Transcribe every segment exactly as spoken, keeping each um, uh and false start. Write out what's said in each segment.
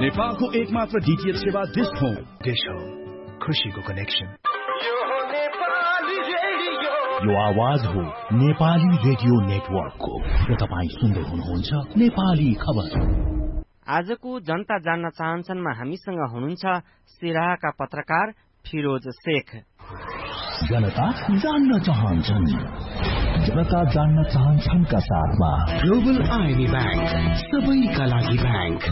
नेपालको एकमात्र डीटीएच सेवा डिश होम। डिश होम, खुशीको कनेक्सन। यो आवाज हो नेपाली रेडियो नेटवर्कको र तपाईँ सुन्दै हुनुहुन्छ नेपाली खबर। आजको जनता जान्न चाहन्छन्मा हामीसँग हुनुहुन्छ सिराहाका पत्रकार फिरोज शेख। जनता जान्न चाहन्छन् जनता जान्न चाहन्छन् का साथमा ग्लोबल आइबी बैंक, सबैका लागि बैंक।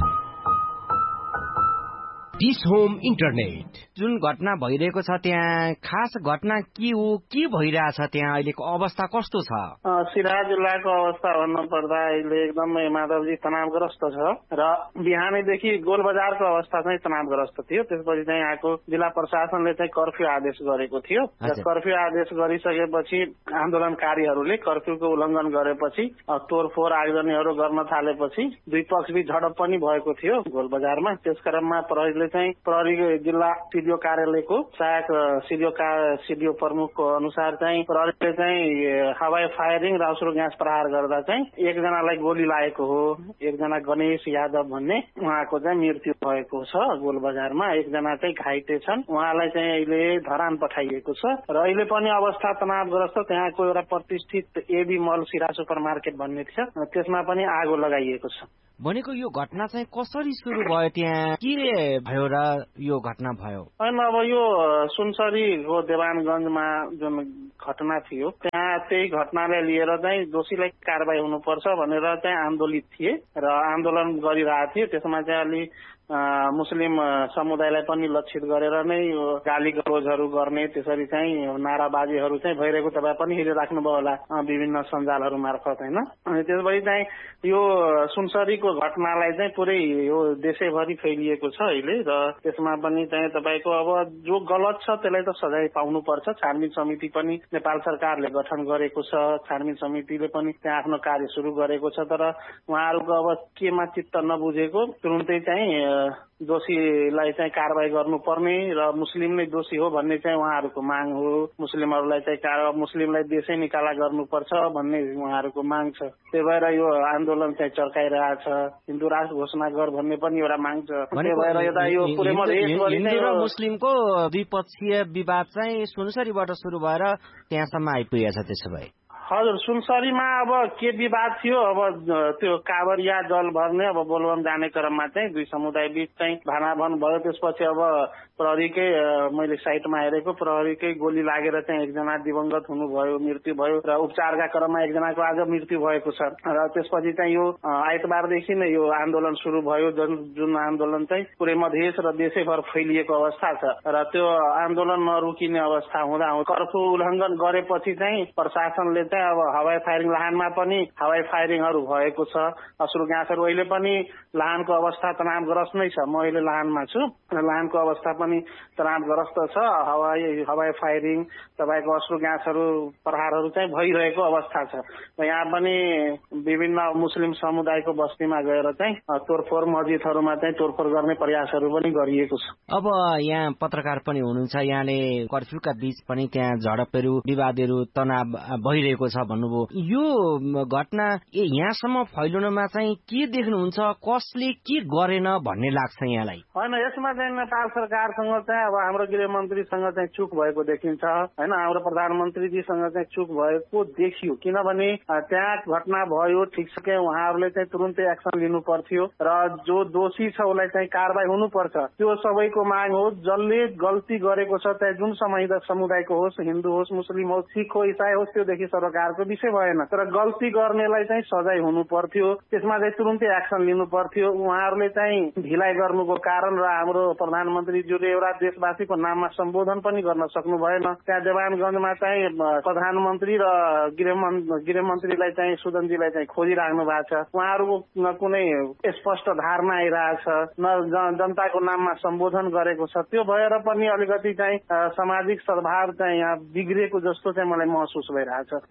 Dish home internet. जुन घटना भइरहेको छ त्यहाँ खास घटना के हो, के भइरहेछ त्यहाँ, अहिलेको अवस्था कस्तो छ? सिराहा जिल्लाको अवस्था भन्नु पर्दा अहिले एकदमै माधवजी तनावग्रस्त छ र बिहानैदेखि गोल बजारको अवस्था चाहिँ तनावग्रस्त थियो। त्यसपछि चाहिँ यहाँको जिल्ला प्रशासनले चाहिँ कर्फ्यू आदेश गरेको थियो र कर्फ्यू आदेश गरिसकेपछि आन्दोलनकारीहरूले कर्फ्यूको उल्लङ्घन गरेपछि तोडफोड आगजनीहरू गर्न थालेपछि दुई पक्षबीच झडप पनि भएको थियो गोल बजारमा। त्यस क्रममा प्रहरीले चाहिँ प्रहरी जिल्ला सिडिओ कार्यालयको सहायक सिडिओ सिडिओ प्रमुखको अनुसार चाहिँ प्रहरीले चाहिँ हवाई फायरिङ र अश्रु ग्यास प्रहार गर्दा चाहिँ एकजनालाई गोली लागेको हो। एकजना गणेश यादव भन्ने उहाँको चाहिँ मृत्यु भएको छ गोल बजारमा। एकजना चाहिँ घाइते छन्, उहाँलाई चाहिँ अहिले धरान पठाइएको छ र अहिले पनि अवस्था तनावग्रस्त। त्यहाँको एउटा प्रतिष्ठित एबी मल सिरा सुपर मार्केट भन्ने छ, त्यसमा पनि आगो लगाइएको छ। भनेको यो घटना चाहिँ कसरी सुरु भयो, त्यहाँ के भयो र यो घटना भयो? होइन, अब यो सुनसरीको देवानगञ्जमा जुन घटना थियो त्यहाँ त्यही घटनालाई लिएर चाहिँ दोषीलाई कारबाही हुनुपर्छ भनेर चाहिँ आन्दोलित थिए र आन्दोलन गरिरहेको थियो। त्यसमा चाहिँ अलि मुस्लिम समुदायलाई पनि लक्षित गरेर नै गाली गलोजहरू गर्ने, त्यसरी चाहिँ नाराबाजीहरू चाहिँ भइरहेको तपाईँ पनि हेरिराख्नुभयो होला विभिन्न सञ्जालहरू मार्फत, होइन? अनि त्यसपछि चाहिँ यो सुनसरीको घटनालाई चाहिँ पुरै यो देशैभरि फैलिएको छ अहिले र त्यसमा पनि चाहिँ तपाईँको अब जो गलत छ त्यसलाई त सजाय पाउनुपर्छ। छानबिन समिति पनि नेपाल सरकारले गठन गरेको छ, छानबिन समितिले पनि त्यहाँ आफ्नो कार्य सुरु गरेको छ। तर उहाँहरूको अब केमा चित्त नबुझेको तुरुन्तै चाहिँ दोषीलाई चाहिँ कारवाही गर्नुपर्ने र मुस्लिम नै दोषी हो भन्ने चाहिँ उहाँहरूको माग हो। मुस्लिमहरूलाई चाहिँ मुस्लिमलाई देशै निकाला गर्नुपर्छ भन्ने उहाँहरूको माग छ। त्यही भएर यो आन्दोलन चाहिँ चर्काइरहेछ। हिन्दू राष्ट्र घोषणा गर भन्ने पनि एउटा माग छ। त्यही भएर यता यो पुरै हिन्दू र मुस्लिमको द्विपक्षीय विवाद चाहिँ सुनसरीबाट सुरु भएर त्यहाँसम्म आइपुगेछ। त्यसो भए हजुर, सुनसरीमा अब के विवाद थियो, अब त्यो काँवरिया जल भर्ने अब बोलबम जाने क्रममा चाहिँ दुई समुदाय बीच चाहिँ भानाभन भयो। त्यसपछि अब प्रहरीकै मैले साइटमा हेरेको प्रहरीकै गोली लागेर चाहिँ एकजना दिवंगत हुनुभयो, मृत्यु भयो र उपचारका क्रममा एकजनाको आज मृत्यु भएको छ। र त्यसपछि चाहिँ यो आइतबारदेखि नै यो आन्दोलन सुरु भयो, जुन जुन आन्दोलन चाहिँ पुरै मधेस र देशैभर फैलिएको अवस्था छ र त्यो आन्दोलन नरोकिने अवस्था हुँदा कर्फ्यू उल्लङ्घन गरेपछि चाहिँ प्रशासनले चाहिँ अब हवाई फायरिङ लाहानमा पनि हवाई फायरिङहरू भएको छ। अश्रु ग्यासहरू अहिले पनि लाहानको अवस्था तनावग्रस्त नै छ। म अहिले लाहानमा छु र लाहानको अवस्था पनि तनावग्रस्त छ। हवाई हवाई फायरिङ तपाईँको अश्रु ग्यासहरू प्रहारहरू चाहिँ भइरहेको अवस्था छ। र यहाँ पनि विभिन्न मुस्लिम समुदायको बस्तीमा गएर चाहिँ तोडफोड मस्जिदहरूमा चाहिँ तोडफोड गर्ने प्रयासहरू पनि गरिएको छ। अब यहाँ पत्रकार पनि हुनुहुन्छ, यहाँले कर्फ्यूका बीच पनि त्यहाँ झडपहरू विवादहरू तनाव भइरहेको छ भन्नुभयो। यो घटना यहाँसम्म फैलुनमा चाहिँ के देख्नुहुन्छ, कसले के गरेन भन्ने लाग्छ यहाँलाई? होइन, यसमा चाहिँ नेपाल सरकारसँग चाहिँ अब हाम्रो गृहमन्त्रीसँग चाहिँ चुक भएको देखिन्छ, होइन? हाम्रो प्रधानमन्त्रीजीसँग चाहिँ चुक भएको देखियो। किनभने त्यहाँ घटना भयो, ठिक छ कि उहाँहरूले चाहिँ तुरुन्तै एक्सन लिनु पर्थ्यो र जो दोषी छ उसलाई चाहिँ कारवाही हुनुपर्छ। त्यो सबैको माग हो। जसले गल्ती गरेको छ चाहे जुन समुदायको होस्, हिन्दू होस्, मुस्लिम होस्, सिख हो, इसाई होस्, त्योदेखि सरकारको विषय भएन। तर गल्ती गर्नेलाई चाहिँ सजाय हुनु पर्थ्यो, त्यसमा चाहिँ तुरुन्तै एक्सन लिनु पर्थ्यो। उहाँहरूले चाहिँ ढिलाइ गर्नुको कारण र हाम्रो प्रधानमन्त्रीज्यूले एउटा देशवासीको नाममा सम्बोधन पनि गर्न सक्नु भएन। त्यहाँ देवानगञ्जमा चाहिँ प्रधानमन्त्री र गृहमन्त्रीलाई चाहिँ सुदनजीलाई चाहिँ खोजिराख्नु भएको छ। उहाँहरूको कुनै स्पष्ट धारणा आइरहेछ न, जनताको नाममा सम्बोधन गरेको छ। त्यो भएर पनि अलिकति चाहिँ सामाजिक सद्भाव चाहिँ यहाँ बिग्रिएको जस्तो चाहिँ मलाई महसुस भइरहेछ। र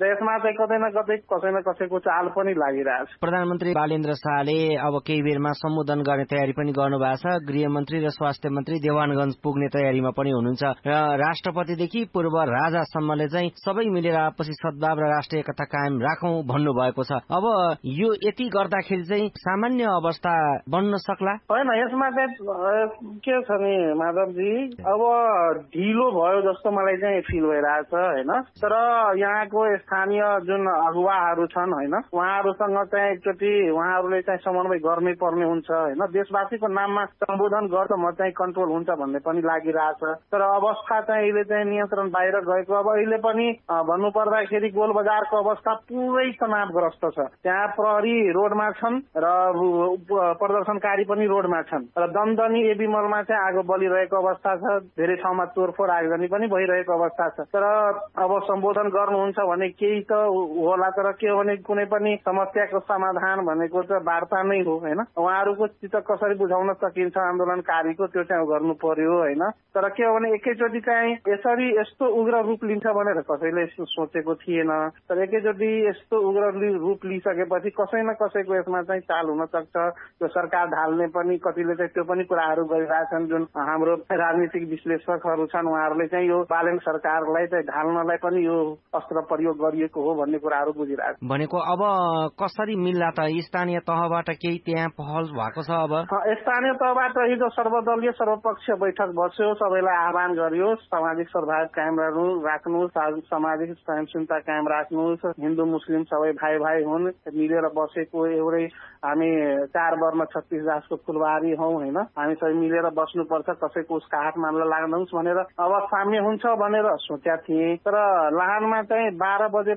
यसमा चाहिँ कतै न कतै कसै न कसैको चाल पनि लागिरहेछ। प्रधानमन्त्री बालेन्द्र शाहले अब केही बेरमा सम्बोधन गर्ने तयारी पनि गर्नु भएको छ। गृहमन्त्री र स्वास्थ्य मन्त्री देवानगञ्ज पुग्ने तयारीमा पनि हुनुहुन्छ र राष्ट्रपतिदेखि पूर्व राजासम्मले चाहिँ सबै मिलेर आपसी सद्भाव र राष्ट्रिय एकता कायम राखौं भन्नुभएको छ। अब यो यति गर्दाखेरि चाहिँ सामान्य अवस्था बन्न सक्ला? होइन, यसमा चाहिँ के छ नि माधवजी, अब ढिलो भयो जस्तो मलाई चाहिँ फिल भइरहेछ होइन। तर यहाँको स्थानीय जुन अगुवाहरू छन् होइन, उहाँहरूसँग चाहिँ एकचोटि उहाँहरूले चाहिँ समन्वय गर्नै पर्ने हुन्छ होइन। देशवासीको नाममा सम्बोधन गर्दा म चाहिँ कन्ट्रोल हुन्छ भन्ने पनि लागिरहेछ। तर अवस्था चाहिँ अहिले चाहिँ नियन्त्रण बाहिर गएको। अब अहिले पनि भन्नु पर्दाखेरि गोल बजारको अवस्था पुरै तनावग्रस्त छ। त्यहाँ प्रहरी रोडमा छन् र प्रदर्शनकारी पनि रोडमा छन् र दमदमी एबी मलमा चाहिँ आगो बलिरहेको अवस्था छ। धेरै ठाउँमा तोडफोड आगजनी पनि भइरहेको अवस्था छ। तर अब सम्बोधन गर्नुहुन्छ भने केही त होला, तर के हो भने कुनै पनि समस्याको समाधान भनेको त वार्ता नै हो होइन। उहाँहरूको चित्त कसरी बुझाउन सकिन्छ आन्दोलनकारीको, त्यो चाहिँ गर्नु पर्यो होइन। तर के हो भने एकैचोटि चाहिँ यसरी यस्तो उग्र रूप लिन्छ भनेर कसैले सोचेको थिएन। तर एकैचोटि यस्तो उग्र रूप लिइसकेपछि कसै न कसैको यसमा चाहिँ चाल हुन सक्छ। त्यो सरकार ढाल्ने पनि कतिले चाहिँ त्यो पनि कुराहरू गरिरहेछन्। जुन हाम्रो राजनीतिक विश्लेषकहरू छन् उहाँहरूले चाहिँ यो बालेन्द्र सरकारलाई चाहिँ ढाल्नलाई पनि यो अस्त्र प्रयोग गरिएको हो भन्ने कुराहरू बुझिरहेछ। भनेको अब कसरी मिल्ला त? स्थानीय तहबाट केही त्यहाँ पहल भएको छ? अब स्थानीय तहबाट हिजो सर्वदलीय सर्वपक्षीय बैठक बस्यो। सबैलाई आह्वान गरियो सामाजिक सद्भाव कायम राख्नुहोस्, सामाजिक सहिष्णुता कायम राख्नुहोस्, हिन्दू मुस्लिम सबै भाइ भाइ हुन्, मिलेर बसेको एउटै हामी चार वर्ण छत्तीस दासको फुलबारी हौ होइन। हामी सबै मिलेर बस्नुपर्छ, कसैको उसका हात मामला लाग्नुहोस् भनेर अब साम्य हुन्छ भनेर सोचेका थिए। तर लाहानमा चाहिँ बाह्र बजे